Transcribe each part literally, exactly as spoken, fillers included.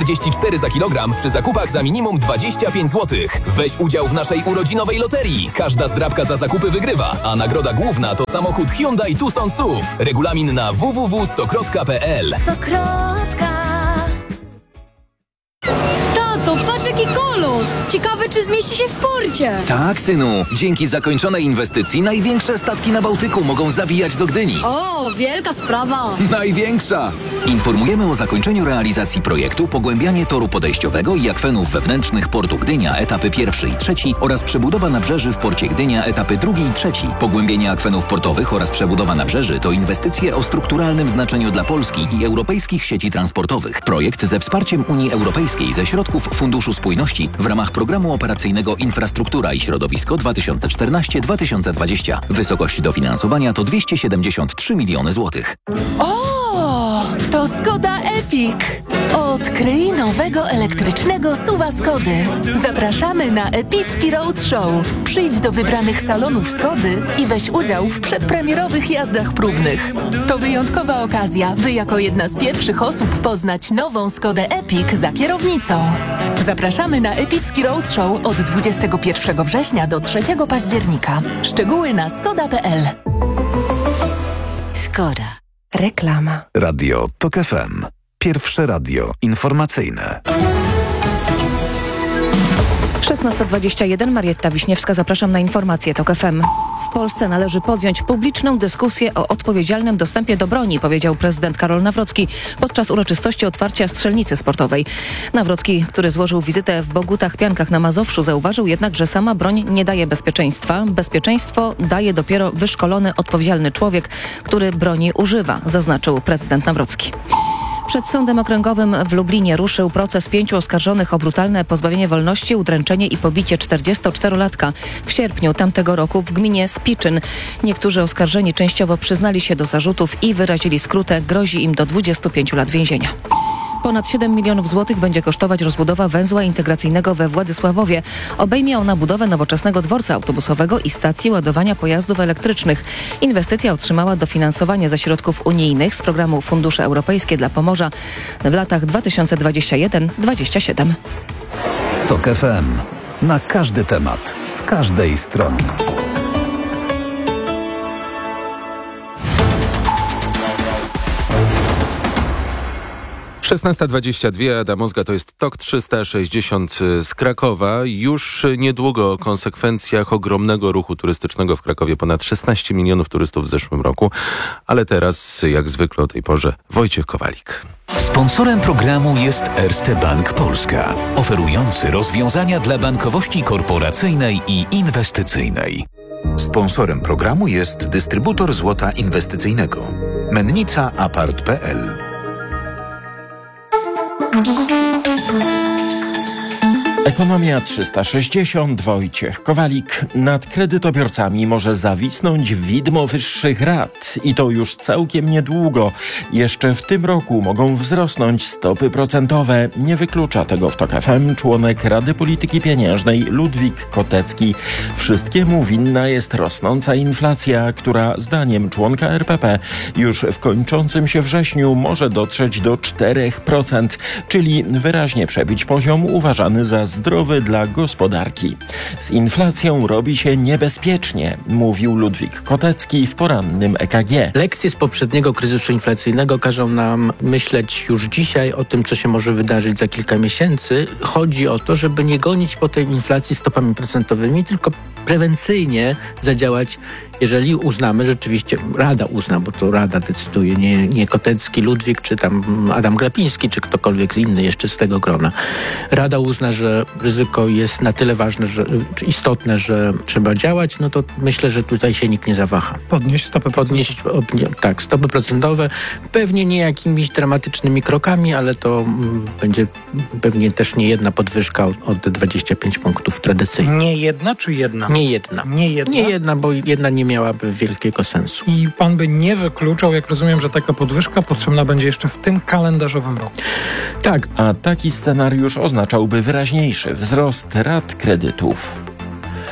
czterdzieści cztery za kilogram przy zakupach za minimum dwadzieścia pięć złotych. Weź udział w naszej urodzinowej loterii. Każda zdrabka za zakupy wygrywa, a nagroda główna to samochód Hyundai Tucson S U V. Regulamin na w w w kropka stokrotka kropka p l. Stokrotka. Tato, patrz jaki kolos! Ciekawe, czy zmieści się w porcie. Tak, synu. Dzięki zakończonej inwestycji największe statki na Bałtyku mogą zawijać do Gdyni. O, wielka sprawa. Największa! Informujemy o zakończeniu realizacji projektu Pogłębianie toru podejściowego i akwenów wewnętrznych portu Gdynia, etapy pierwszy i trzeci oraz przebudowa nabrzeży w porcie Gdynia, etapy drugi i trzeci. Pogłębienie akwenów portowych oraz przebudowa nabrzeży to inwestycje o strukturalnym znaczeniu dla Polski i europejskich sieci transportowych. Projekt ze wsparciem Unii Europejskiej ze środków Funduszu Spójności w ramach Programu Operacyjnego Infrastruktura i Środowisko dwa tysiące czternaście do dwa tysiące dwudziestego. Wysokość dofinansowania to dwieście siedemdziesiąt trzy miliony złotych. O, to Skoda Epic. Odkryj nowego elektrycznego suwa Skody. Zapraszamy na epicki roadshow. Przyjdź do wybranych salonów Skody i weź udział w przedpremierowych jazdach próbnych. To wyjątkowa okazja, by jako jedna z pierwszych osób poznać nową Skodę Epic za kierownicą. Zapraszamy na epicki roadshow od dwudziestego pierwszego września do trzeciego października. Szczegóły na skoda kropka p l. Skoda. Reklama. Radio Tok F M. Pierwsze radio informacyjne. szesnasta dwadzieścia jeden, Marietta Wiśniewska, zapraszam na informacje Tok F M. W Polsce należy podjąć publiczną dyskusję o odpowiedzialnym dostępie do broni, powiedział prezydent Karol Nawrocki podczas uroczystości otwarcia strzelnicy sportowej. Nawrocki, który złożył wizytę w Bogutach-Piankach na Mazowszu, zauważył jednak, że sama broń nie daje bezpieczeństwa. Bezpieczeństwo daje dopiero wyszkolony, odpowiedzialny człowiek, który broni używa, zaznaczył prezydent Nawrocki. Przed Sądem Okręgowym w Lublinie ruszył proces pięciu oskarżonych o brutalne pozbawienie wolności, udręczenie i pobicie czterdziestoczterolatka w sierpniu tamtego roku w gminie Spiczyn. Niektórzy oskarżeni częściowo przyznali się do zarzutów i wyrazili skrótę. Grozi im do dwudziestu pięciu lat więzienia. Ponad siedem milionów złotych będzie kosztować rozbudowa węzła integracyjnego we Władysławowie. Obejmie ona budowę nowoczesnego dworca autobusowego i stacji ładowania pojazdów elektrycznych. Inwestycja otrzymała dofinansowanie ze środków unijnych z programu Fundusze Europejskie dla Pomorza w latach dwa tysiące dwudziesty pierwszy do dwudziestego siódmego. Tok F M. Na każdy temat, z każdej strony. szesnasta dwadzieścia dwa, Adam Ozga, to jest Tok trzysta sześćdziesiąt z Krakowa. Już niedługo o konsekwencjach ogromnego ruchu turystycznego w Krakowie. Ponad szesnaście milionów turystów w zeszłym roku. Ale teraz, jak zwykle o tej porze, Wojciech Kowalik. Sponsorem programu jest Erste Bank Polska, oferujący rozwiązania dla bankowości korporacyjnej i inwestycyjnej. Sponsorem programu jest dystrybutor złota inwestycyjnego. Mennica Apart kropka p l. Ekonomia trzysta sześćdziesiąt, Wojciech Kowalik. Nad kredytobiorcami może zawisnąć widmo wyższych rat i to już całkiem niedługo. Jeszcze w tym roku mogą wzrosnąć stopy procentowe. Nie wyklucza tego w Tok F M członek Rady Polityki Pieniężnej Ludwik Kotecki. Wszystkiemu winna jest rosnąca inflacja, która zdaniem członka R P P już w kończącym się wrześniu może dotrzeć do czterech procent, czyli wyraźnie przebić poziom uważany za zdrowy dla gospodarki. Z inflacją robi się niebezpiecznie, mówił Ludwik Kotecki w porannym E K G. Lekcje z poprzedniego kryzysu inflacyjnego każą nam myśleć już dzisiaj o tym, co się może wydarzyć za kilka miesięcy. Chodzi o to, żeby nie gonić po tej inflacji stopami procentowymi, tylko prewencyjnie zadziałać, jeżeli uznamy, rzeczywiście Rada uzna, bo to Rada decyduje, nie, nie Kotecki, Ludwik, czy tam Adam Glapiński, czy ktokolwiek inny jeszcze z tego grona. Rada uzna, że ryzyko jest na tyle ważne, że, czy istotne, że trzeba działać, no to myślę, że tutaj się nikt nie zawaha. Podnieść stopy Podnieść, procentowe. tak, stopy procentowe, pewnie nie jakimiś dramatycznymi krokami, ale to mm, będzie pewnie też nie jedna podwyżka od, od dwudziestu pięciu punktów tradycyjnie. Nie jedna czy jedna? Nie jedna. Nie jedna? Nie jedna, bo jedna nie miałaby wielkiego sensu. I pan by nie wykluczał, jak rozumiem, że taka podwyżka potrzebna będzie jeszcze w tym kalendarzowym roku. Tak. A taki scenariusz oznaczałby wyraźniejszy wzrost rat kredytów.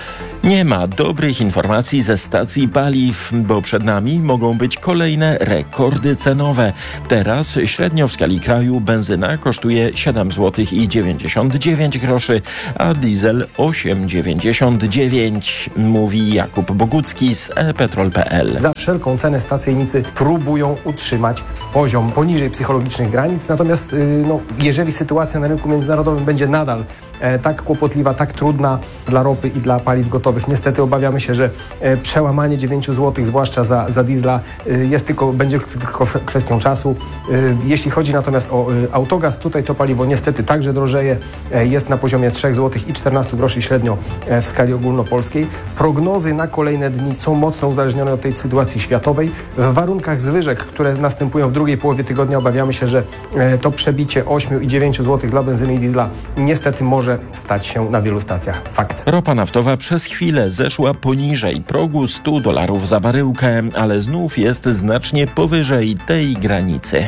Nie ma dobrych informacji ze stacji paliw, bo przed nami mogą być kolejne rekordy cenowe. Teraz średnio w skali kraju benzyna kosztuje siedem złotych i dziewięćdziesiąt dziewięć groszy, a diesel osiem dziewięćdziesiąt dziewięć, mówi Jakub Bogucki z e petrol kropka p l. Za wszelką cenę stacyjnicy próbują utrzymać poziom poniżej psychologicznych granic, natomiast no, jeżeli sytuacja na rynku międzynarodowym będzie nadal e, tak kłopotliwa, tak trudna dla ropy i dla paliw gotowych, niestety obawiamy się, że e, przełamanie dziewięć złotych, zwłaszcza za, za diesla, e, jest tylko, będzie tylko kwestią czasu. E, jeśli chodzi natomiast o e, autogaz, tutaj to paliwo niestety także drożeje, e, jest na poziomie trzy złote i czternaście groszy średnio e, w skali ogólnopolskiej. Prognozy na kolejne dni są mocno uzależnione od tej sytuacji światowej. W warunkach zwyżek, które następują w drugiej połowie tygodnia, obawiamy się, że e, to przebicie osiem i dziewięć złotych dla benzyny i diesla niestety może stać się na wielu stacjach. Fakt. Ropa naftowa przez chwilę zeszła poniżej progu stu dolarów za baryłkę, ale znów jest znacznie powyżej tej granicy.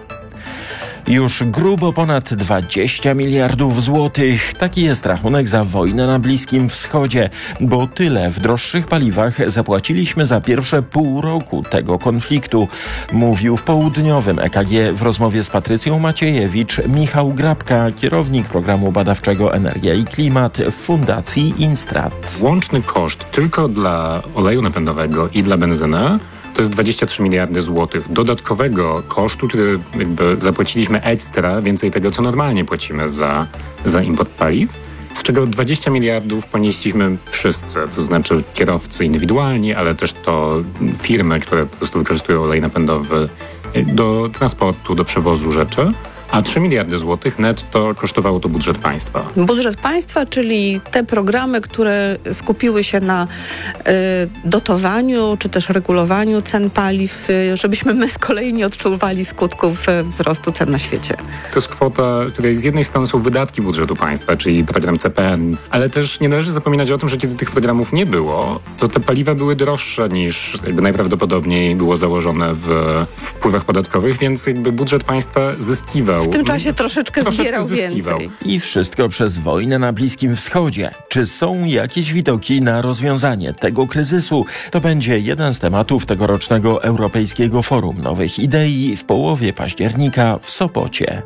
Już grubo ponad dwadzieścia miliardów złotych. Taki jest rachunek za wojnę na Bliskim Wschodzie, bo tyle w droższych paliwach zapłaciliśmy za pierwsze pół roku tego konfliktu, mówił w południowym E K G w rozmowie z Patrycją Maciejewicz Michał Grabka, kierownik programu badawczego Energia i Klimat w Fundacji Instrat. Łączny koszt tylko dla oleju napędowego i dla benzyny to jest dwadzieścia trzy miliardy złotych dodatkowego kosztu, który jakby zapłaciliśmy ekstra, więcej tego, co normalnie płacimy za, za import paliw, z czego dwadzieścia miliardów ponieśliśmy wszyscy, to znaczy kierowcy indywidualni, ale też to firmy, które po prostu wykorzystują olej napędowy do transportu, do przewozu rzeczy. A trzy miliardy złotych netto kosztowało to budżet państwa. Budżet państwa, czyli te programy, które skupiły się na y, dotowaniu czy też regulowaniu cen paliw, y, żebyśmy my z kolei nie odczuwali skutków y, wzrostu cen na świecie. To jest kwota, której z jednej strony są wydatki budżetu państwa, czyli program C P N, ale też nie należy zapominać o tym, że kiedy tych programów nie było, to te paliwa były droższe niż jakby najprawdopodobniej było założone w wpływach podatkowych, więc jakby budżet państwa zyskiwał. W tym czasie troszeczkę, troszeczkę zbierał zyskiwał. Więcej. I wszystko przez wojnę na Bliskim Wschodzie. Czy są jakieś widoki na rozwiązanie tego kryzysu? To będzie jeden z tematów tegorocznego Europejskiego Forum Nowych Idei w połowie października w Sopocie.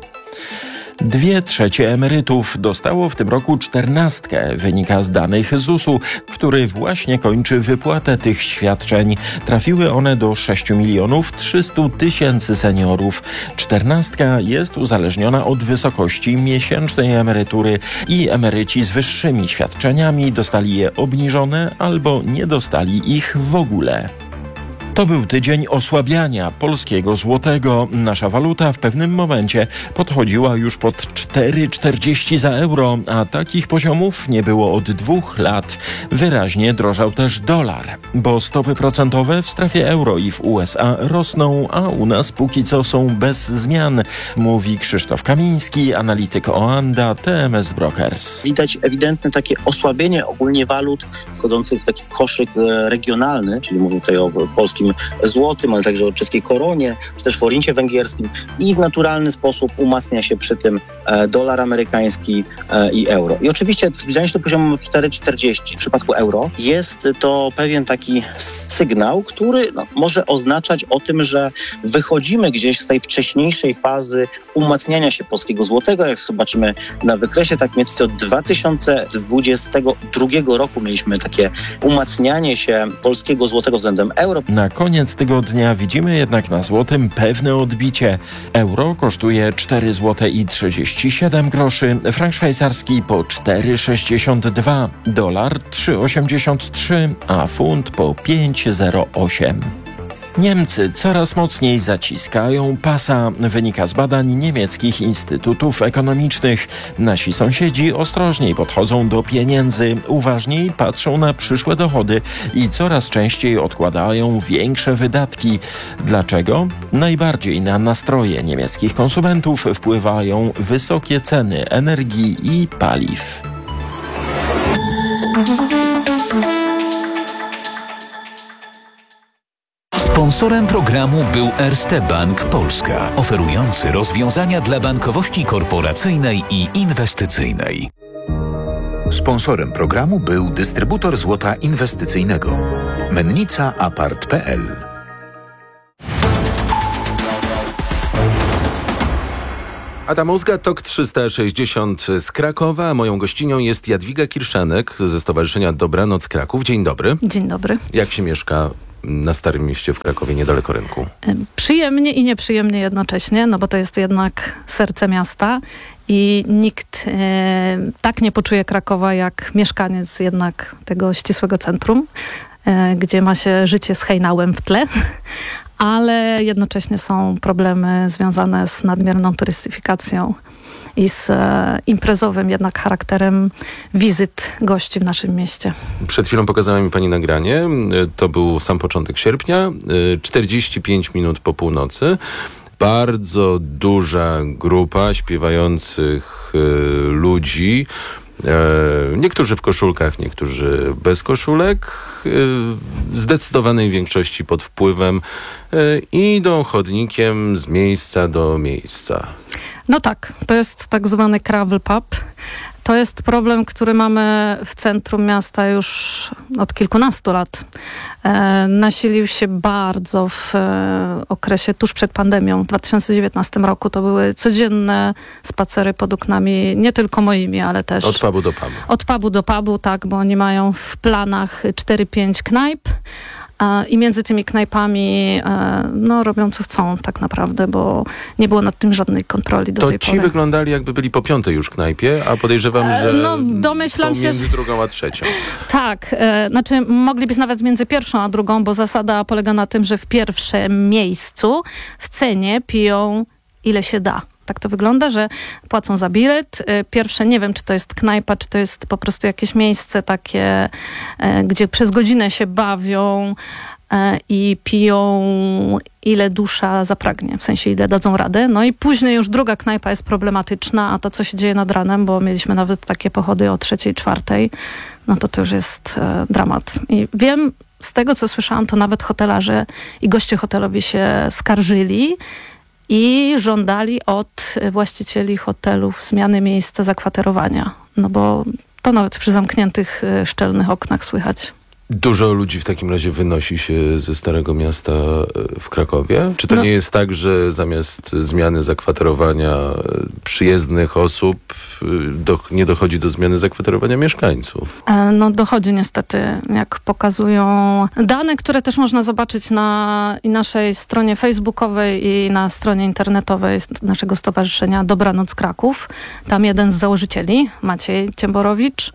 Dwie trzecie emerytów dostało w tym roku czternastkę, wynika z danych Z U S u, który właśnie kończy wypłatę tych świadczeń. Trafiły one do sześć milionów trzysta tysięcy seniorów. Czternastka jest uzależniona od wysokości miesięcznej emerytury i emeryci z wyższymi świadczeniami dostali je obniżone albo nie dostali ich w ogóle. To był tydzień osłabiania polskiego złotego. Nasza waluta w pewnym momencie podchodziła już pod cztery czterdzieści za euro, a takich poziomów nie było od dwóch lat. Wyraźnie drożał też dolar, bo stopy procentowe w strefie euro i w U S A rosną, a u nas póki co są bez zmian, mówi Krzysztof Kamiński, analityk Oanda, T M S Brokers. Widać ewidentne takie osłabienie ogólnie walut wchodzących w taki koszyk regionalny, czyli mówię tutaj o polskim złotym, ale także o czeskiej koronie, czy też forincie węgierskim i w naturalny sposób umacnia się przy tym e, dolar amerykański e, i euro. I oczywiście zbliżanie się do poziomu cztery czterdzieści w przypadku euro jest to pewien taki sygnał, który no, może oznaczać o tym, że wychodzimy gdzieś z tej wcześniejszej fazy umacniania się polskiego złotego. Jak zobaczymy na wykresie, tak mniej więcej od dwa tysiące dwudziestego drugiego roku mieliśmy takie umacnianie się polskiego złotego względem euro. Na koniec tygodnia widzimy jednak na złotym pewne odbicie. Euro kosztuje cztery złote i trzydzieści siedem groszy, frank szwajcarski po cztery sześćdziesiąt dwa, dolar trzy osiemdziesiąt trzy, a funt po pięć zero osiem. Niemcy coraz mocniej zaciskają pasa, wynika z badań niemieckich instytutów ekonomicznych. Nasi sąsiedzi ostrożniej podchodzą do pieniędzy, uważniej patrzą na przyszłe dochody i coraz częściej odkładają większe wydatki. Dlaczego? Najbardziej na nastroje niemieckich konsumentów wpływają wysokie ceny energii i paliw. Sponsorem programu był Erste Bank Polska, oferujący rozwiązania dla bankowości korporacyjnej i inwestycyjnej. Sponsorem programu był dystrybutor złota inwestycyjnego Mennica Apart kropka p l. Adam Ozga, Tok trzysta sześćdziesiąt z Krakowa. Moją gościnią jest Jadwiga Kirszenek ze Stowarzyszenia Dobranoc Kraków. Dzień dobry. Dzień dobry. Jak się mieszka na Starym Mieście w Krakowie, niedaleko rynku? Przyjemnie i nieprzyjemnie jednocześnie, no bo to jest jednak serce miasta i nikt e, tak nie poczuje Krakowa jak mieszkaniec jednak tego ścisłego centrum, e, gdzie ma się życie z hejnałem w tle. Ale jednocześnie są problemy związane z nadmierną turystyfikacją i z e, imprezowym jednak charakterem wizyt gości w naszym mieście. Przed chwilą pokazała mi pani nagranie. To był sam początek sierpnia, czterdzieści pięć minut po północy. Bardzo duża grupa śpiewających y, ludzi. E, niektórzy w koszulkach, niektórzy bez koszulek. E, w zdecydowanej większości pod wpływem e, idą chodnikiem z miejsca do miejsca. No tak, to jest tak zwany gravel pub. To jest problem, który mamy w centrum miasta już od kilkunastu lat. E, nasilił się bardzo w e, okresie tuż przed pandemią. W dwa tysiące dziewiętnastym roku to były codzienne spacery pod oknami, nie tylko moimi, ale też... Od pubu do pubu. Od pubu do pubu, tak, bo oni mają w planach cztery pięć knajp. I między tymi knajpami no, robią co chcą tak naprawdę, bo nie było nad tym żadnej kontroli do to tej ci pory. wyglądali jakby byli po piątej już knajpie, a podejrzewam, że no, domyślam są się, między że... drugą a trzecią. Tak, e, znaczy mogli być nawet między pierwszą a drugą, bo zasada polega na tym, że w pierwszym miejscu w cenie piją ile się da. Tak to wygląda, że płacą za bilet. Pierwsze, nie wiem, czy to jest knajpa, czy to jest po prostu jakieś miejsce takie, e, gdzie przez godzinę się bawią e, i piją ile dusza zapragnie, w sensie ile dadzą radę. No i później już druga knajpa jest problematyczna, a to, co się dzieje nad ranem, bo mieliśmy nawet takie pochody o trzeciej, czwartej, no to to już jest e, dramat. I wiem, z tego, co słyszałam, to nawet hotelarze i goście hotelowi się skarżyli, i żądali od właścicieli hotelów zmiany miejsca zakwaterowania. No bo to nawet przy zamkniętych szczelnych oknach słychać. Dużo ludzi w takim razie wynosi się ze Starego Miasta w Krakowie? Czy to no. nie jest tak, że zamiast zmiany zakwaterowania przyjezdnych osób do, nie dochodzi do zmiany zakwaterowania mieszkańców? No dochodzi niestety, jak pokazują dane, które też można zobaczyć na i naszej stronie facebookowej i na stronie internetowej naszego stowarzyszenia Dobranoc Kraków. Tam jeden z założycieli, Maciej Ciemborowicz,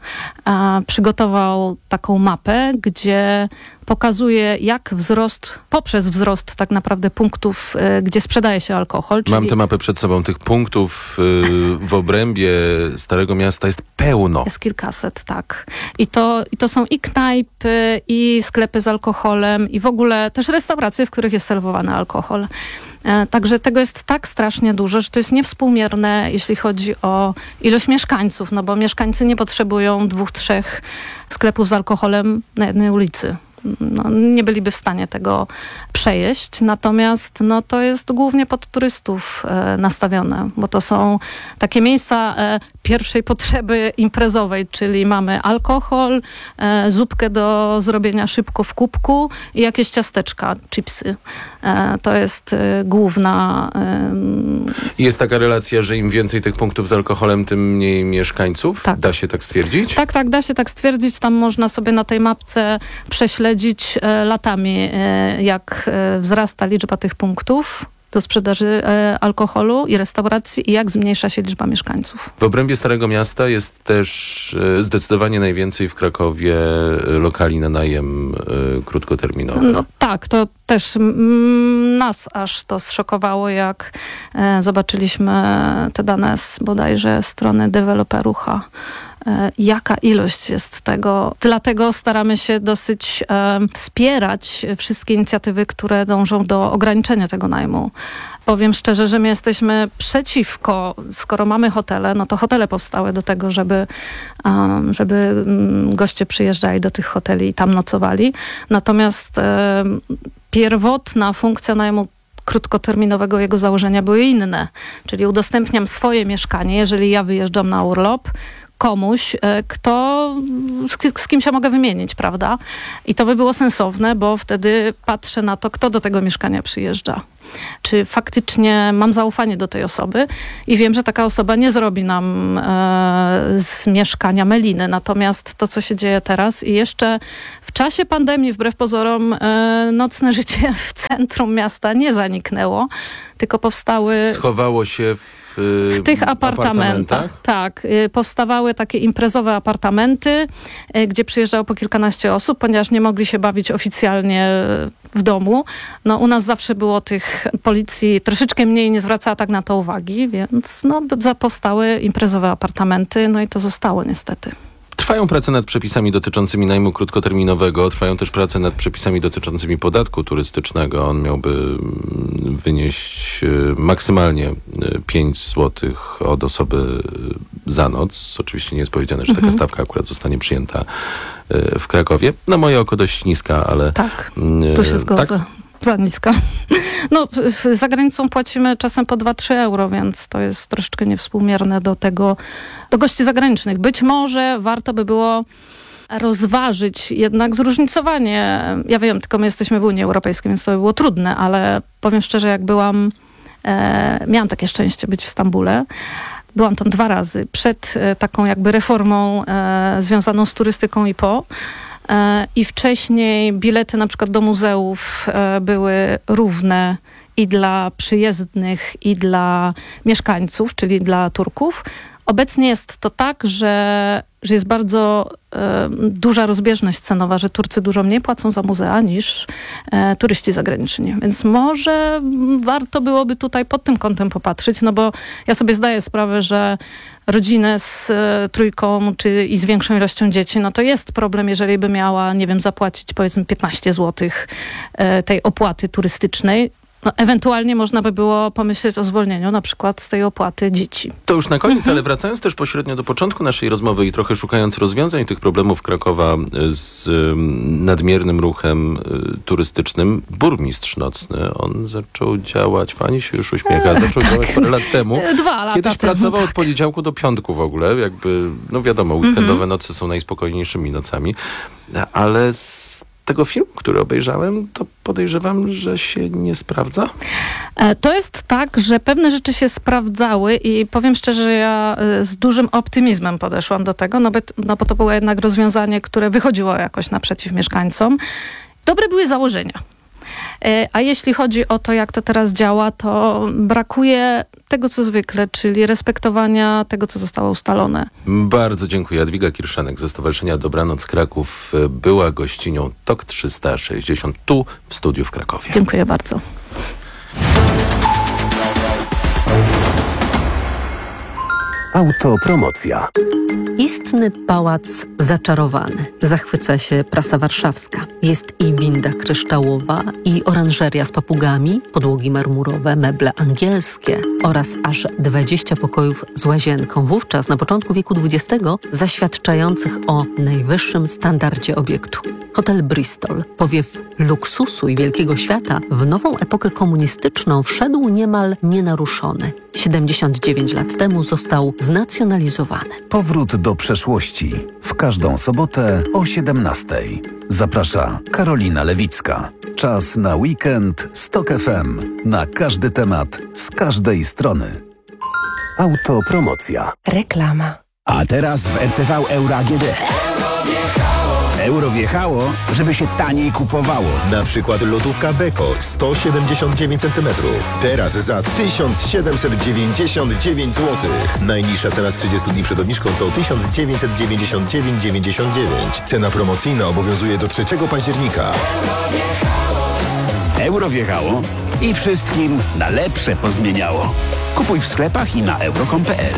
przygotował taką mapę, gdzie pokazuje, jak wzrost, poprzez wzrost tak naprawdę punktów, y, gdzie sprzedaje się alkohol. Czyli... Mam tę mapę przed sobą. Tych punktów y, w obrębie Starego Miasta jest pełno. Jest kilkaset, tak. I to, i to są i knajpy, i sklepy z alkoholem, i w ogóle też restauracje, w których jest serwowany alkohol. E, także tego jest tak strasznie dużo, że to jest niewspółmierne, jeśli chodzi o ilość mieszkańców, no bo mieszkańcy nie potrzebują dwóch, trzech sklepów z alkoholem na jednej ulicy. No, nie byliby w stanie tego przejeść, natomiast no, to jest głównie pod turystów e, nastawione, bo to są takie miejsca e, pierwszej potrzeby imprezowej, czyli mamy alkohol, e, zupkę do zrobienia szybko w kubku i jakieś ciasteczka, chipsy. E, to jest e, główna... E, Jest taka relacja, że im więcej tych punktów z alkoholem, tym mniej mieszkańców? Tak. Da się tak stwierdzić? Tak, tak, da się tak stwierdzić. Tam można sobie na tej mapce prześledzić e, latami, e, jak e, wzrasta liczba tych punktów do sprzedaży e, alkoholu i restauracji i jak zmniejsza się liczba mieszkańców. W obrębie Starego Miasta jest też e, zdecydowanie najwięcej w Krakowie lokali na najem e, krótkoterminowy. No tak, to też mm, nas aż to zszokowało, jak e, zobaczyliśmy te dane z bodajże strony deweloperucha. Jaka ilość jest tego. Dlatego staramy się dosyć e, wspierać wszystkie inicjatywy, które dążą do ograniczenia tego najmu. Powiem szczerze, że my jesteśmy przeciwko, skoro mamy hotele, no to hotele powstały do tego, żeby, um, żeby goście przyjeżdżali do tych hoteli i tam nocowali. Natomiast e, pierwotna funkcja najmu krótkoterminowego, jego założenia były inne. Czyli udostępniam swoje mieszkanie, jeżeli ja wyjeżdżam na urlop, komuś, kto, z, z kim się mogę wymienić, prawda? I to by było sensowne, bo wtedy patrzę na to, kto do tego mieszkania przyjeżdża. Czy faktycznie mam zaufanie do tej osoby i wiem, że taka osoba nie zrobi nam e, z mieszkania meliny. Natomiast to, co się dzieje teraz i jeszcze w czasie pandemii, wbrew pozorom, e, nocne życie w centrum miasta nie zaniknęło, tylko powstały... Schowało się w W tych apartamentach, apartamentach? tak. Y, powstawały takie imprezowe apartamenty, y, gdzie przyjeżdżało po kilkanaście osób, ponieważ nie mogli się bawić oficjalnie w domu. No, u nas zawsze było tych policji troszeczkę mniej, nie zwracała tak na to uwagi, więc no, powstały imprezowe apartamenty, no i to zostało niestety. Trwają prace nad przepisami dotyczącymi najmu krótkoterminowego, trwają też prace nad przepisami dotyczącymi podatku turystycznego. On miałby wynieść maksymalnie pięć złotych od osoby za noc. Oczywiście nie jest powiedziane, że taka Mhm. stawka akurat zostanie przyjęta w Krakowie. Na moje oko dość niska, ale... Tak, tu się zgodzę. Tak? Za niska. No, w, w, za granicą płacimy czasem po dwa trzy euro, więc to jest troszeczkę niewspółmierne do tego, do gości zagranicznych. Być może warto by było rozważyć jednak zróżnicowanie. Ja wiem, tylko my jesteśmy w Unii Europejskiej, więc to by było trudne, ale powiem szczerze, jak byłam, e, miałam takie szczęście być w Stambule. Byłam tam dwa razy przed e, taką jakby reformą e, związaną z turystyką i po. I wcześniej bilety na przykład do muzeów były równe i dla przyjezdnych, i dla mieszkańców, czyli dla Turków. Obecnie jest to tak, że, że jest bardzo e, duża rozbieżność cenowa, że Turcy dużo mniej płacą za muzea niż e, turyści zagraniczni. Więc może warto byłoby tutaj pod tym kątem popatrzeć, no bo ja sobie zdaję sprawę, że rodzinę z e, trójką czy i z większą ilością dzieci, no to jest problem, jeżeli by miała, nie wiem, zapłacić powiedzmy piętnaście złotych e, tej opłaty turystycznej. No, ewentualnie można by było pomyśleć o zwolnieniu na przykład z tej opłaty dzieci. To już na koniec, Mhm. ale wracając też pośrednio do początku naszej rozmowy i trochę szukając rozwiązań tych problemów Krakowa z um, nadmiernym ruchem y, turystycznym, burmistrz nocny, on zaczął działać, pani się już uśmiecha, zaczął działać parę lat temu. Dwa lata Kiedyś temu, pracował tak. od poniedziałku do piątku w ogóle, jakby, no wiadomo, weekendowe noce są najspokojniejszymi nocami, ale z tego filmu, który obejrzałem, to podejrzewam, że się nie sprawdza. To jest tak, że pewne rzeczy się sprawdzały i powiem szczerze, że ja z dużym optymizmem podeszłam do tego, no bo, no bo to było jednak rozwiązanie, które wychodziło jakoś naprzeciw mieszkańcom. Dobre były założenia. A jeśli chodzi o to, jak to teraz działa, to brakuje tego, co zwykle, czyli respektowania tego, co zostało ustalone. Bardzo dziękuję. Jadwiga Kirszenek ze Stowarzyszenia Dobranoc Kraków była gościnią T O K trzysta sześćdziesiąt tu w studiu w Krakowie. Dziękuję bardzo. Autopromocja. Istny pałac zaczarowany. Zachwyca się prasa warszawska. Jest i winda kryształowa, i oranżeria z papugami, podłogi marmurowe, meble angielskie oraz aż dwadzieścia pokojów z łazienką. Wówczas, na początku wieku dwudziestego, zaświadczających o najwyższym standardzie obiektu. Hotel Bristol, powiew luksusu i wielkiego świata, w nową epokę komunistyczną wszedł niemal nienaruszony. siedemdziesiąt dziewięć lat temu został znacjonalizowany. Powrót do przeszłości. W każdą sobotę o siedemnastej. Zaprasza Karolina Lewicka. Czas na weekend z T O K F M. Na każdy temat, z każdej strony. Autopromocja. Reklama. A teraz w R T V Euro A G D. Euro wjechało, żeby się taniej kupowało. Na przykład lodówka Beko sto siedemdziesiąt dziewięć centymetrów. Teraz za tysiąc siedemset dziewięćdziesiąt dziewięć złotych. Najniższa cena z trzydziestu dni przed obniżką to tysiąc dziewięćset dziewięćdziesiąt dziewięć dziewięćdziesiąt dziewięć. Cena promocyjna obowiązuje do trzeciego października. Euro wjechało i wszystkim na lepsze pozmieniało. Kupuj w sklepach i na euro kropka com kropka p l.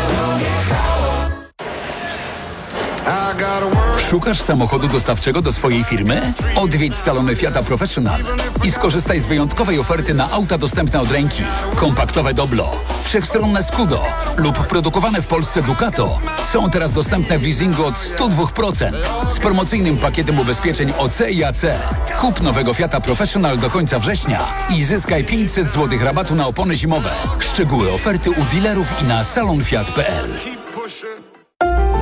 Szukasz samochodu dostawczego do swojej firmy? Odwiedź salony Fiata Professional i skorzystaj z wyjątkowej oferty na auta dostępne od ręki. Kompaktowe Doblo, wszechstronne Scudo lub produkowane w Polsce Ducato są teraz dostępne w leasingu od sto dwa procent z promocyjnym pakietem ubezpieczeń O C i A C. Kup nowego Fiata Professional do końca września i zyskaj pięćset złotych rabatu na opony zimowe. Szczegóły oferty u dealerów i na salon fiat kropka p l.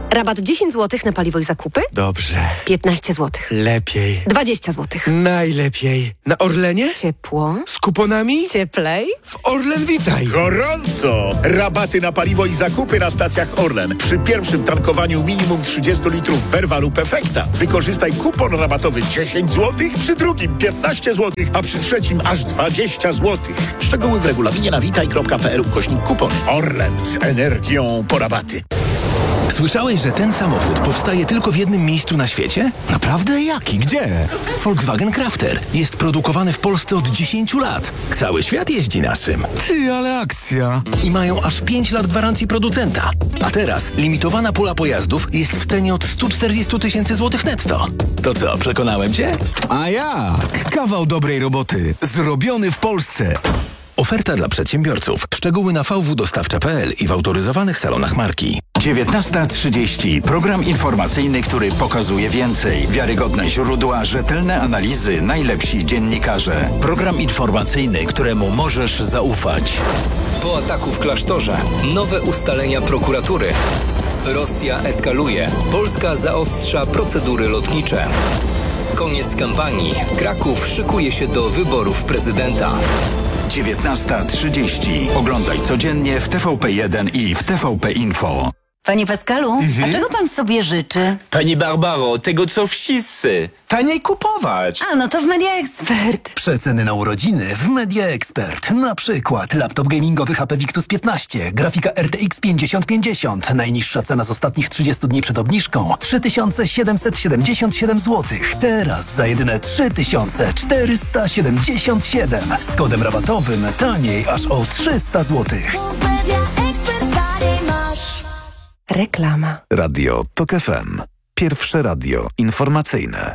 Rabat dziesięć złotych na paliwo i zakupy? Dobrze. piętnaście złotych. Lepiej. dwadzieścia złotych. Najlepiej. Na Orlenie? Ciepło. Z kuponami? Cieplej. W Orlen Witaj. Gorąco! Rabaty na paliwo i zakupy na stacjach Orlen. Przy pierwszym tankowaniu minimum trzydzieści litrów Verva lub Efekta wykorzystaj kupon rabatowy dziesięć złotych, przy drugim piętnaście złotych, a przy trzecim aż dwadzieścia złotych. Szczegóły w regulaminie na witaj kropka p l ukośnik kupony. Orlen z energią po rabaty. Słyszałeś, że ten samochód powstaje tylko w jednym miejscu na świecie? Naprawdę? Jaki? Gdzie? Volkswagen Crafter. Jest produkowany w Polsce od dziesięciu lat. Cały świat jeździ naszym. Ty, ale akcja! I mają aż pięć lat gwarancji producenta. A teraz limitowana pula pojazdów jest w cenie od stu czterdziestu tysięcy złotych netto. To co, przekonałem cię? A jak? Kawał dobrej roboty. Zrobiony w Polsce. Oferta dla przedsiębiorców. Szczegóły na v w dostawcza kropka p l i w autoryzowanych salonach marki. dziewiętnasta trzydzieści. Program informacyjny, który pokazuje więcej. Wiarygodne źródła, rzetelne analizy, najlepsi dziennikarze. Program informacyjny, któremu możesz zaufać. Po ataku w klasztorze. Nowe ustalenia prokuratury. Rosja eskaluje. Polska zaostrza procedury lotnicze. Koniec kampanii. Kraków szykuje się do wyborów prezydenta. dziewiętnasta trzydzieści. Oglądaj codziennie w T V P jeden i w T V P Info. Panie Pascalu, Mhm. a czego pan sobie życzy? Pani Barbaro, tego co wszyscy. Taniej kupować. A, no to w Media Expert. Przeceny na urodziny w Media Expert. Na przykład laptop gamingowy H P Victus piętnaście, grafika R T X pięćdziesiąt pięćdziesiąt. Najniższa cena z ostatnich trzydziestu dni przed obniżką trzy tysiące siedemset siedemdziesiąt siedem złotych. Teraz za jedyne trzy tysiące czterysta siedemdziesiąt siedem. Z kodem rabatowym taniej aż o trzysta złotych. Reklama. Radio TOK F M. Pierwsze radio informacyjne.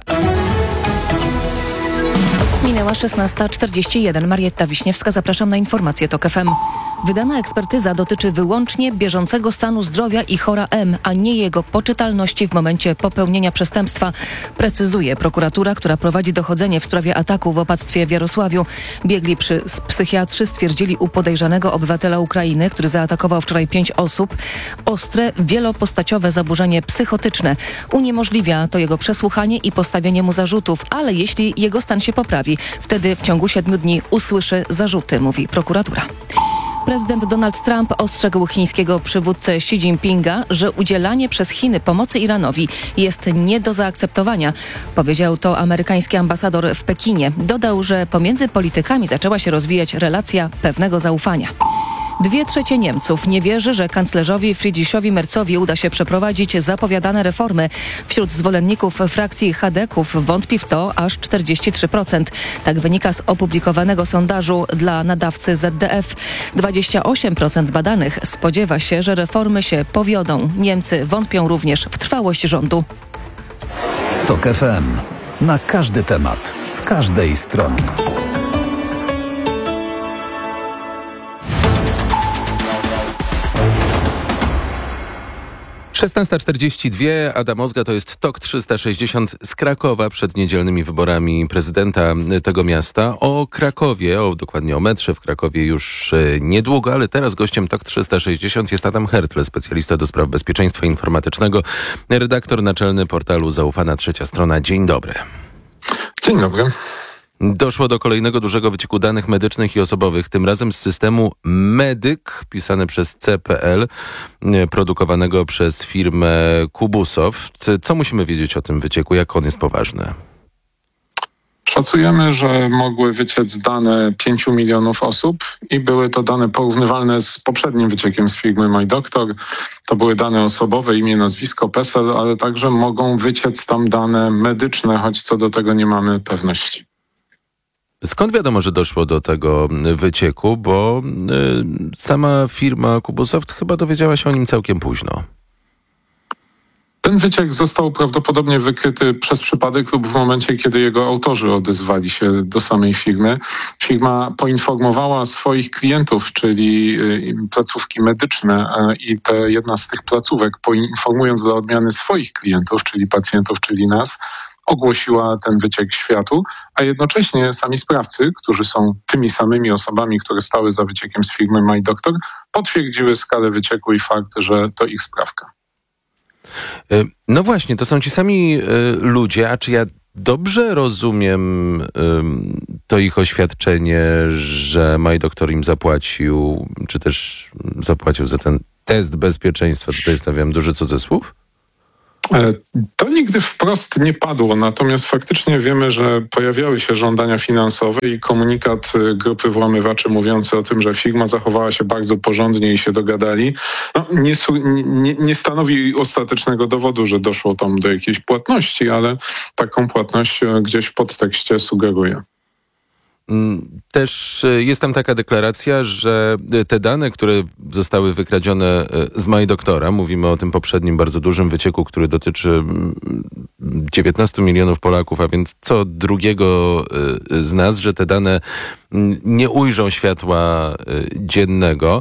Minęła szesnasta czterdzieści jeden. Marietta Wiśniewska, zapraszam na informacje TOK F M. Wydana ekspertyza dotyczy wyłącznie bieżącego stanu zdrowia i chora M, a nie jego poczytalności w momencie popełnienia przestępstwa, precyzuje prokuratura, która prowadzi dochodzenie w sprawie ataku w opactwie w Jarosławiu. Biegli przy psychiatrzy stwierdzili u podejrzanego obywatela Ukrainy, który zaatakował wczoraj pięć osób, ostre, wielopostaciowe zaburzenie psychotyczne. Uniemożliwia to jego przesłuchanie i postawienie mu zarzutów, ale jeśli jego stan się poprawi, wtedy w ciągu siedmiu dni usłyszy zarzuty, mówi prokuratura. Prezydent Donald Trump ostrzegł chińskiego przywódcę Xi Jinpinga, że udzielanie przez Chiny pomocy Iranowi jest nie do zaakceptowania. Powiedział to amerykański ambasador w Pekinie. Dodał, że pomiędzy politykami zaczęła się rozwijać relacja pewnego zaufania. Dwie trzecie Niemców nie wierzy, że kanclerzowi Friedrichowi Merzowi uda się przeprowadzić zapowiadane reformy. Wśród zwolenników frakcji chadeków wątpi w to aż czterdzieści trzy procent. Tak wynika z opublikowanego sondażu dla nadawcy Z D F. dwadzieścia osiem procent badanych spodziewa się, że reformy się powiodą. Niemcy wątpią również w trwałość rządu. TOK F M. Na każdy temat, z każdej strony. szesnasta czterdzieści dwa, Ada Mozga, to jest TOK trzysta sześćdziesiąt z Krakowa przed niedzielnymi wyborami prezydenta tego miasta. O Krakowie, o dokładnie o metrze w Krakowie już niedługo, ale teraz gościem TOK trzysta sześćdziesiąt jest Adam Hertle, specjalista do spraw bezpieczeństwa informatycznego, redaktor naczelny portalu Zaufana Trzecia Strona. Dzień dobry. Dzień dobry. Doszło do kolejnego dużego wycieku danych medycznych i osobowych, tym razem z systemu Medyk, pisany przez C P L, produkowanego przez firmę Kubusoft. Co musimy wiedzieć o tym wycieku? Jak on jest poważny? Szacujemy, że mogły wyciec dane pięciu milionów osób i były to dane porównywalne z poprzednim wyciekiem z firmy MyDoktor. To były dane osobowe, imię, nazwisko, PESEL, ale także mogą wyciec tam dane medyczne, choć co do tego nie mamy pewności. Skąd wiadomo, że doszło do tego wycieku? Bo y, sama firma Kubusoft chyba dowiedziała się o nim całkiem późno. Ten wyciek został prawdopodobnie wykryty przez przypadek lub w momencie, kiedy jego autorzy odezwali się do samej firmy. Firma poinformowała swoich klientów, czyli placówki medyczne, i te, jedna z tych placówek, poinformując dla odmiany swoich klientów, czyli pacjentów, czyli nas, ogłosiła ten wyciek światu, a jednocześnie sami sprawcy, którzy są tymi samymi osobami, które stały za wyciekiem z firmy MyDoktor, potwierdziły skalę wycieku i fakt, że to ich sprawka. No właśnie, to są ci sami ludzie, a czy ja dobrze rozumiem to ich oświadczenie, że MyDoktor im zapłacił, czy też zapłacił za ten test bezpieczeństwa? Tutaj stawiam duży cudzysłów. To nigdy wprost nie padło, natomiast faktycznie wiemy, że pojawiały się żądania finansowe i komunikat grupy włamywaczy mówiący o tym, że firma zachowała się bardzo porządnie i się dogadali, no, nie, nie, nie stanowi ostatecznego dowodu, że doszło tam do jakiejś płatności, ale taką płatność gdzieś w podtekście sugeruje. Też jest tam taka deklaracja, że te dane, które zostały wykradzione z MyDoktora, mówimy o tym poprzednim bardzo dużym wycieku, który dotyczy dziewiętnastu milionów Polaków, a więc co drugiego z nas, że te dane nie ujrzą światła dziennego.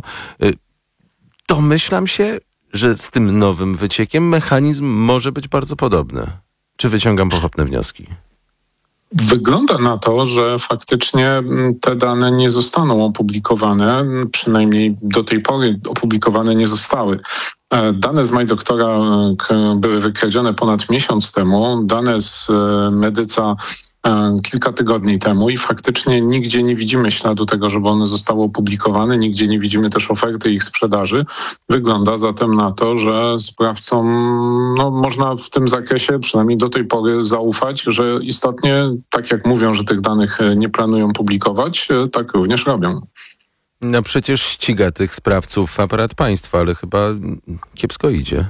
Domyślam się, że z tym nowym wyciekiem mechanizm może być bardzo podobny. Czy wyciągam pochopne wnioski? Wygląda na to, że faktycznie te dane nie zostaną opublikowane, przynajmniej do tej pory opublikowane nie zostały. Dane z MyDoktora były wykradzione ponad miesiąc temu, dane z Medyca kilka tygodni temu i faktycznie nigdzie nie widzimy śladu tego, żeby one zostały opublikowane, nigdzie nie widzimy też oferty ich sprzedaży. Wygląda zatem na to, że sprawcom no, można w tym zakresie przynajmniej do tej pory zaufać, że istotnie, tak jak mówią, że tych danych nie planują publikować, tak również robią. No przecież ściga tych sprawców aparat państwa, ale chyba kiepsko idzie.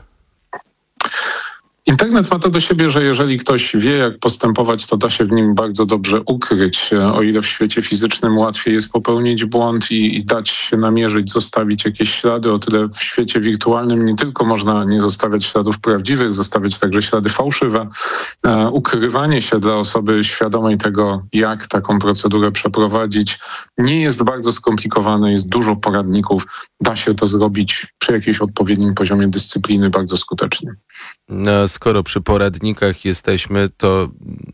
Internet ma to do siebie, że jeżeli ktoś wie, jak postępować, to da się w nim bardzo dobrze ukryć. O ile w świecie fizycznym łatwiej jest popełnić błąd i, i dać się namierzyć, zostawić jakieś ślady, o tyle w świecie wirtualnym nie tylko można nie zostawiać śladów prawdziwych, zostawiać także ślady fałszywe. E, ukrywanie się dla osoby świadomej tego, jak taką procedurę przeprowadzić, nie jest bardzo skomplikowane, jest dużo poradników. Da się to zrobić przy jakimś odpowiednim poziomie dyscypliny bardzo skutecznie. No, skoro przy poradnikach jesteśmy, to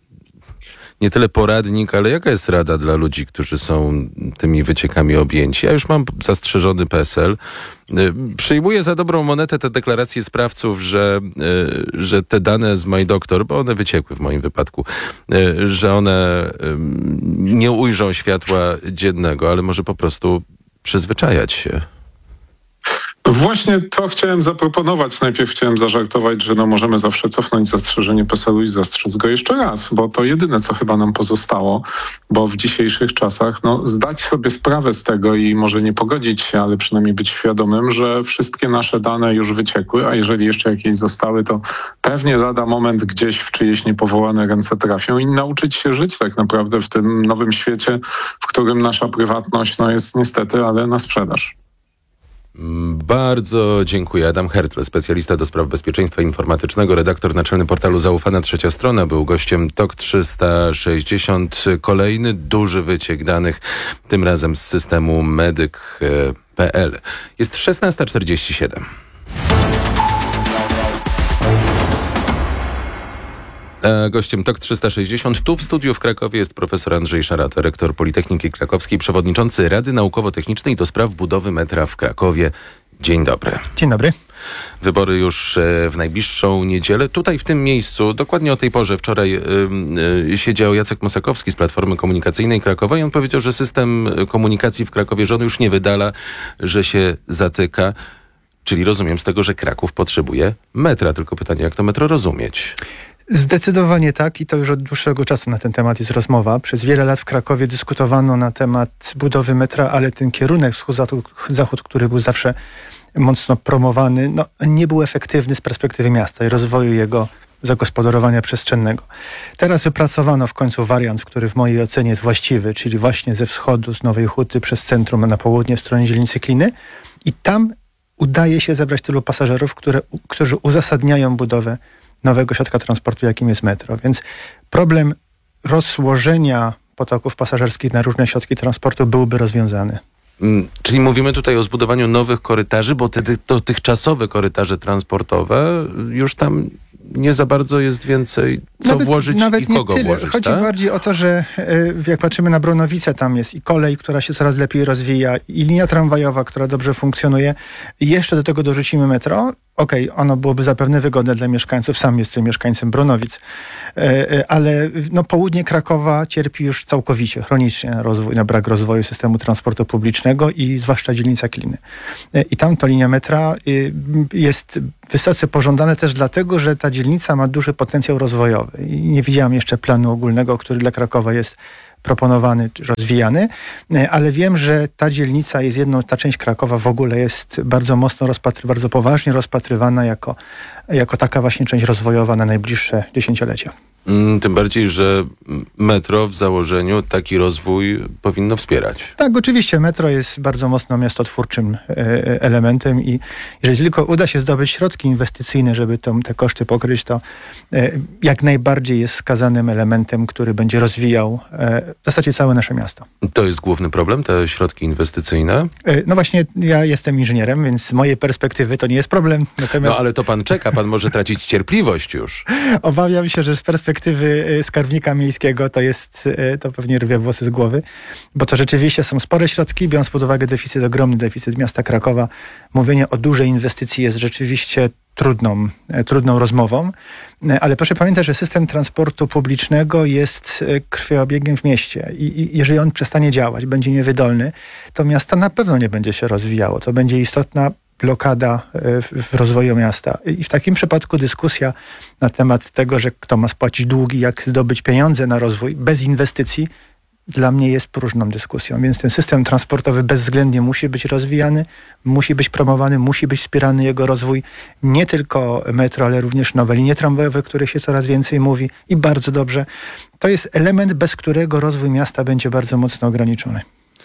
nie tyle poradnik, ale jaka jest rada dla ludzi, którzy są tymi wyciekami objęci? Ja już mam zastrzeżony P E S L. Przyjmuję za dobrą monetę te deklaracje sprawców, że, że te dane z MyDoktor, bo one wyciekły w moim wypadku, że one nie ujrzą światła dziennego, ale może po prostu przyzwyczajać się. Właśnie to chciałem zaproponować. Najpierw chciałem zażartować, że no możemy zawsze cofnąć zastrzeżenie P E S L-u i zastrzec go jeszcze raz, bo to jedyne, co chyba nam pozostało, bo w dzisiejszych czasach no, zdać sobie sprawę z tego i może nie pogodzić się, ale przynajmniej być świadomym, że wszystkie nasze dane już wyciekły, a jeżeli jeszcze jakieś zostały, to pewnie lada moment gdzieś w czyjeś niepowołane ręce trafią i nauczyć się żyć tak naprawdę w tym nowym świecie, w którym nasza prywatność no, jest niestety, ale na sprzedaż. Bardzo dziękuję. Adam Hertle, specjalista do spraw bezpieczeństwa informatycznego, redaktor naczelny portalu Zaufana Trzecia Strona, był gościem T O K trzysta sześćdziesiąt. Kolejny duży wyciek danych, tym razem z systemu medyk kropka p l. Jest szesnasta czterdzieści siedem. Gościem T O K trzysta sześćdziesiąt tu w studiu w Krakowie jest profesor Andrzej Szarata, rektor Politechniki Krakowskiej, przewodniczący Rady Naukowo-Technicznej do spraw budowy metra w Krakowie. Dzień dobry. Dzień dobry. Wybory już w najbliższą niedzielę. Tutaj w tym miejscu, dokładnie o tej porze, wczoraj yy, siedział Jacek Mosakowski z Platformy Komunikacyjnej Krakowa i on powiedział, że system komunikacji w Krakowie, że on już nie wydala, że się zatyka. Czyli rozumiem z tego, że Kraków potrzebuje metra. Tylko pytanie, jak to metro rozumieć? Zdecydowanie tak i to już od dłuższego czasu na ten temat jest rozmowa. Przez wiele lat w Krakowie dyskutowano na temat budowy metra, ale ten kierunek wschód-zachód, który był zawsze mocno promowany, no, nie był efektywny z perspektywy miasta i rozwoju jego zagospodarowania przestrzennego. Teraz wypracowano w końcu wariant, który w mojej ocenie jest właściwy, czyli właśnie ze wschodu, z Nowej Huty przez centrum na południe w stronę dzielnicy Kliny i tam udaje się zebrać tylu pasażerów, które, którzy uzasadniają budowę nowego środka transportu, jakim jest metro. Więc problem rozłożenia potoków pasażerskich na różne środki transportu byłby rozwiązany. Hmm, czyli mówimy tutaj o zbudowaniu nowych korytarzy, bo te dotychczasowe korytarze transportowe już tam nie za bardzo jest więcej co nawet, włożyć nawet i kogo nie tyle. włożyć. Chodzi tak? bardziej o to, że jak patrzymy na Bronowice, tam jest i kolej, która się coraz lepiej rozwija, i linia tramwajowa, która dobrze funkcjonuje. I jeszcze do tego dorzucimy metro. okej, okay, ono byłoby zapewne wygodne dla mieszkańców, sam jestem mieszkańcem Bronowic, ale no, południe Krakowa cierpi już całkowicie, chronicznie na, rozwój, na brak rozwoju systemu transportu publicznego i zwłaszcza dzielnica Kliny. I tam to linia metra jest wysoce pożądane też dlatego, że ta dzielnica ma duży potencjał rozwojowy. I nie widziałam jeszcze planu ogólnego, który dla Krakowa jest proponowany czy rozwijany, ale wiem, że ta dzielnica jest jedną, ta część Krakowa w ogóle jest bardzo mocno rozpatry, bardzo poważnie rozpatrywana jako, jako taka właśnie część rozwojowa na najbliższe dziesięciolecia. Tym bardziej, że metro w założeniu taki rozwój powinno wspierać. Tak, oczywiście. Metro jest bardzo mocno miastotwórczym e, elementem i jeżeli tylko uda się zdobyć środki inwestycyjne, żeby to, te koszty pokryć, to e, jak najbardziej jest wskazanym elementem, który będzie rozwijał e, w zasadzie całe nasze miasto. To jest główny problem, te środki inwestycyjne? E, no właśnie, ja jestem inżynierem, więc z mojej perspektywy to nie jest problem. Natomiast... No ale to pan czeka, pan może tracić cierpliwość już. Obawiam się, że z perspektywy perspektywy skarbnika miejskiego to jest, to pewnie rwie włosy z głowy, bo to rzeczywiście są spore środki, biorąc pod uwagę deficyt, ogromny deficyt miasta Krakowa. Mówienie o dużej inwestycji jest rzeczywiście trudną, trudną rozmową, ale proszę pamiętać, że system transportu publicznego jest krwiobiegiem w mieście i, i jeżeli on przestanie działać, będzie niewydolny, to miasto na pewno nie będzie się rozwijało. To będzie istotna blokada w, w rozwoju miasta. I w takim przypadku dyskusja na temat tego, że kto ma spłacić długi, jak zdobyć pieniądze na rozwój bez inwestycji, dla mnie jest próżną dyskusją. Więc ten system transportowy bezwzględnie musi być rozwijany, musi być promowany, musi być wspierany jego rozwój. Nie tylko metro, ale również nowe linie tramwajowe, o których się coraz więcej mówi i bardzo dobrze. To jest element, bez którego rozwój miasta będzie bardzo mocno ograniczony.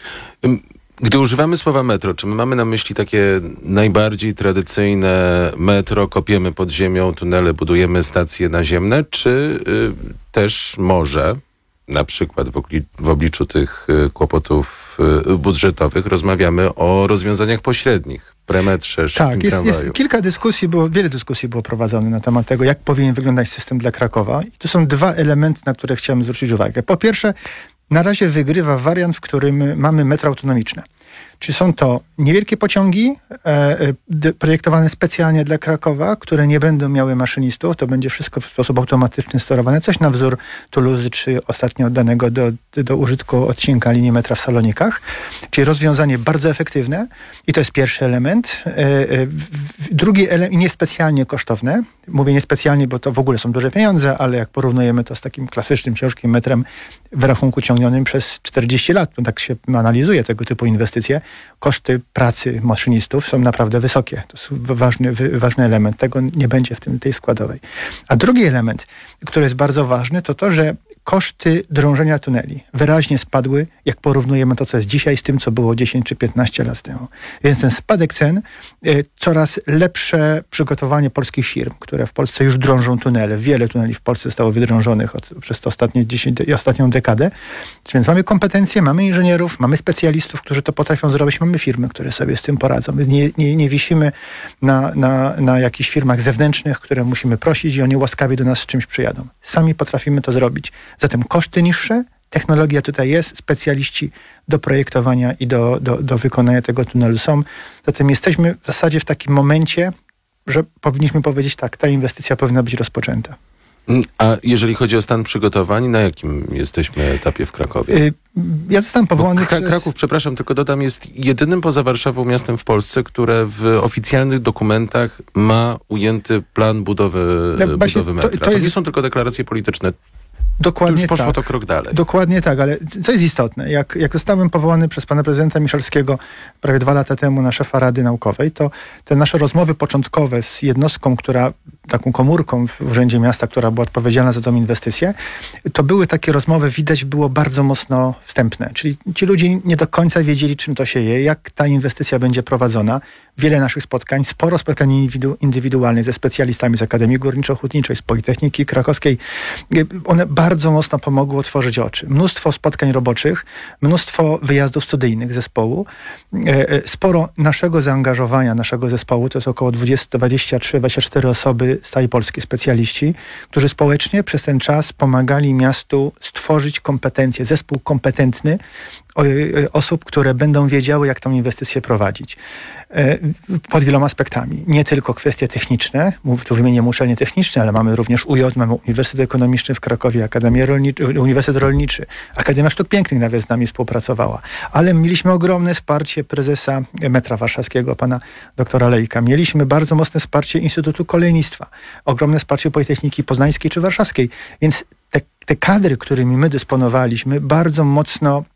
Gdy używamy słowa metro, czy my mamy na myśli takie najbardziej tradycyjne metro, kopiemy pod ziemią tunele, budujemy stacje naziemne, czy y, też może, na przykład w, obli- w obliczu tych y, kłopotów y, budżetowych, rozmawiamy o rozwiązaniach pośrednich, premetrze, szybkim Tak, jest, tramwaju. jest kilka dyskusji, było, wiele dyskusji było prowadzone na temat tego, jak powinien wyglądać system dla Krakowa. I tu są dwa elementy, na które chciałem zwrócić uwagę. Po pierwsze, na razie wygrywa wariant, w którym mamy metro autonomiczne. Czy są to niewielkie pociągi e, de, projektowane specjalnie dla Krakowa, które nie będą miały maszynistów, to będzie wszystko w sposób automatyczny sterowane, coś na wzór Toulouse, czy ostatnio oddanego do, do użytku odcinka linii metra w Salonikach. Czyli rozwiązanie bardzo efektywne i to jest pierwszy element. E, e, drugi element, niespecjalnie kosztowne. Mówię niespecjalnie, bo to w ogóle są duże pieniądze, ale jak porównujemy to z takim klasycznym, ciężkim metrem w rachunku ciągnionym przez czterdzieści lat, to tak się analizuje tego typu inwestycje, koszty pracy maszynistów są naprawdę wysokie. To jest ważny, ważny element. Tego nie będzie w tym, tej składowej. A drugi element, który jest bardzo ważny, to to, że koszty drążenia tuneli wyraźnie spadły, jak porównujemy to, co jest dzisiaj z tym, co było dziesięć czy piętnaście lat temu. Więc ten spadek cen, y, coraz lepsze przygotowanie polskich firm, które w Polsce już drążą tunele. Wiele tuneli w Polsce zostało wydrążonych od, przez to ostatnie dziesięć i ostatnią dekadę. Więc mamy kompetencje, mamy inżynierów, mamy specjalistów, którzy to potrafią zrobić, mamy firmy, które sobie z tym poradzą. Więc nie, nie, nie wisimy na, na, na jakichś firmach zewnętrznych, które musimy prosić i oni łaskawie do nas z czymś przyjadą. Sami potrafimy to zrobić. Zatem koszty niższe, technologia tutaj jest, specjaliści do projektowania i do, do, do wykonania tego tunelu są. Zatem jesteśmy w zasadzie w takim momencie, że powinniśmy powiedzieć tak, ta inwestycja powinna być rozpoczęta. A jeżeli chodzi o stan przygotowań, na jakim jesteśmy etapie w Krakowie? Y, ja zostałem powołany Bo Kra- przez... Kraków, przepraszam, tylko dodam, jest jedynym poza Warszawą miastem w Polsce, które w oficjalnych dokumentach ma ujęty plan budowy, No, właśnie budowy to- metra. to To, jest- nie są tylko deklaracje polityczne. Dokładnie Już poszło tak. to krok dalej. Dokładnie tak, ale co jest istotne, jak, jak zostałem powołany przez pana prezydenta Miszalskiego prawie dwa lata temu na szefa Rady Naukowej, to te nasze rozmowy początkowe z jednostką, która, taką komórką w Urzędzie Miasta, która była odpowiedzialna za tą inwestycję, to były takie rozmowy, widać było bardzo mocno wstępne. Czyli ci ludzie nie do końca wiedzieli, czym to się je, jak ta inwestycja będzie prowadzona. Wiele naszych spotkań, sporo spotkań indywidu- indywidualnych ze specjalistami z Akademii Górniczo-Hutniczej, z Politechniki Krakowskiej. One bardzo mocno pomogły otworzyć oczy. Mnóstwo spotkań roboczych, mnóstwo wyjazdów studyjnych zespołu. Sporo naszego zaangażowania, naszego zespołu, to jest około dwadzieścia, dwadzieścia trzy, dwadzieścia cztery osoby z całej Polski, specjaliści, którzy społecznie przez ten czas pomagali miastu stworzyć kompetencje, zespół kompetentny, osób, które będą wiedziały, jak tą inwestycję prowadzić. Pod wieloma aspektami. Nie tylko kwestie techniczne, tu wymienię uczelnie techniczne, ale mamy również U J, mamy Uniwersytet Ekonomiczny w Krakowie, Akademię Rolniczy, Uniwersytet Rolniczy, Akademia Sztuk Pięknych nawet z nami współpracowała. Ale mieliśmy ogromne wsparcie prezesa Metra Warszawskiego, pana doktora Lejka. Mieliśmy bardzo mocne wsparcie Instytutu Kolejnictwa, ogromne wsparcie Politechniki Poznańskiej czy Warszawskiej. Więc te, te kadry, którymi my dysponowaliśmy, bardzo mocno